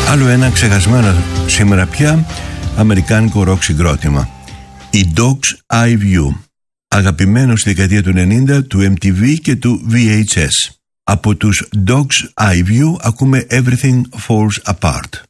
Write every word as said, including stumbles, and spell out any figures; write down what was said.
Άλλο ένα ξεχασμένο σήμερα πια αμερικάνικο ροκ συγκρότημα, η Dog's Eye View, αγαπημένο στη δεκαετία του ενενήντα του εμ τι βι και του βι έιτς ες. Από τους Dog's Eye View ακούμε Everything Falls Apart.